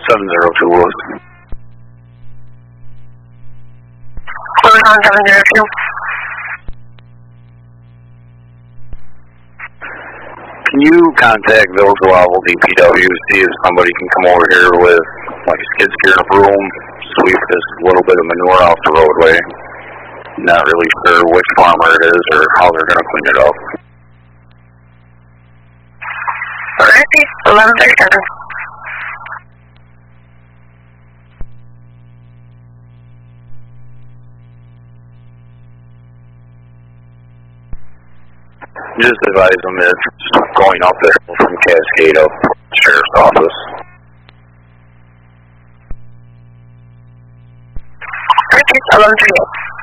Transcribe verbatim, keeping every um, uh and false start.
seven zero two Lewis. Lewis on seven zero two. Can you contact Village-Level D P W, see if somebody can come over here with like a skid steer and a broom, sweep this little bit of manure off the roadway? Not really sure which farmer it is or how they're going to clean it up. Alright, eleven thirty-seven. Just advise them that it's going up the hill from Cascade up to the Sheriff's Office. Alright, eleven thirty-eight.